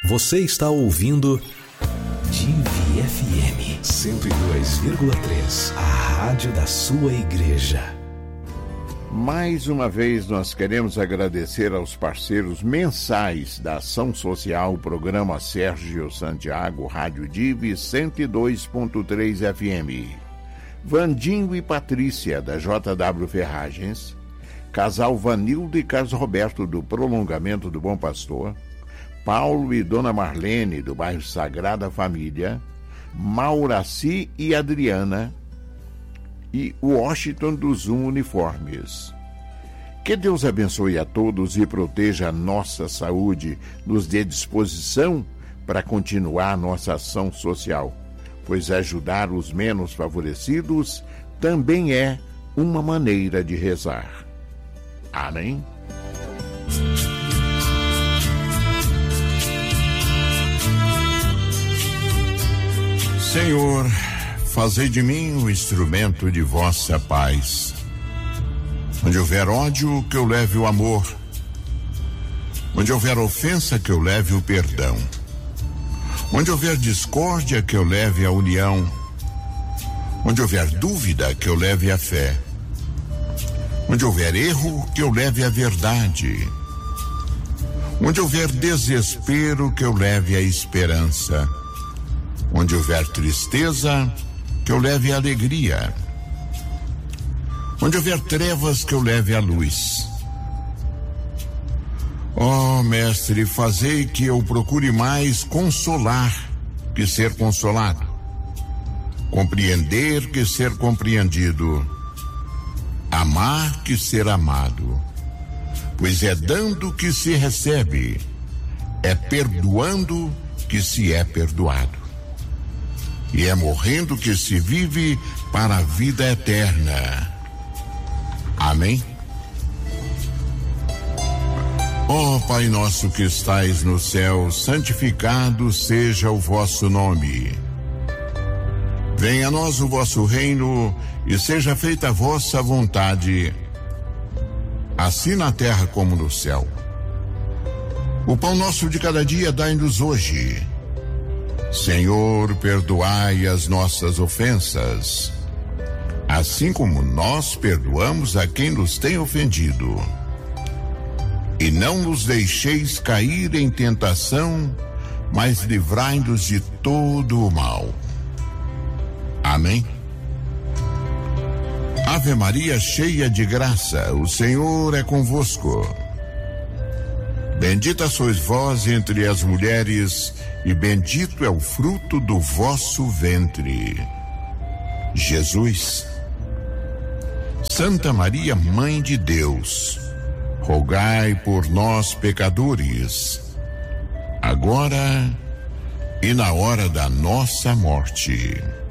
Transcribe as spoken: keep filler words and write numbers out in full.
Você está ouvindo Divi F M cento e dois vírgula três, a rádio da sua igreja. Mais uma vez nós queremos agradecer aos parceiros mensais da ação social, programa Sérgio Santiago, Rádio Divi cento e dois ponto três F M. Vandinho e Patrícia, da J W Ferragens. Casal Vanildo e Carlos Roberto, do Prolongamento do Bom Pastor. Paulo e Dona Marlene, do bairro Sagrada Família. Mauraci e Adriana. E Washington do Zoom Uniformes. Que Deus abençoe a todos e proteja a nossa saúde, nos dê disposição para continuar nossa ação social, pois ajudar os menos favorecidos também é uma maneira de rezar. Amém? Senhor, fazei de mim um instrumento de vossa paz. Onde houver ódio, que eu leve o amor. Onde houver ofensa, que eu leve o perdão. Onde houver discórdia, que eu leve a união. Onde houver dúvida, que eu leve a fé. Onde houver erro, que eu leve a verdade. Onde houver desespero, que eu leve a esperança. Onde houver tristeza, que eu leve a alegria. Onde houver trevas, que eu leve a luz. Ó, Mestre, fazei que eu procure mais consolar que ser consolado, compreender que ser compreendido, amar que ser amado, pois é dando que se recebe, é perdoando que se é perdoado, e é morrendo que se vive para a vida eterna. Amém? Ó Pai nosso que estais no céu, santificado seja o vosso nome. Venha a nós o vosso reino e seja feita a vossa vontade, assim na terra como no céu. O pão nosso de cada dia dai-nos hoje. Senhor, perdoai as nossas ofensas, assim como nós perdoamos a quem nos tem ofendido. E não nos deixeis cair em tentação, mas livrai-nos de todo o mal. Amém? Ave Maria, cheia de graça, o Senhor é convosco. Bendita sois vós entre as mulheres, e bendito é o fruto do vosso ventre, Jesus. Santa Maria, Mãe de Deus, rogai por nós, pecadores, agora e na hora da nossa morte.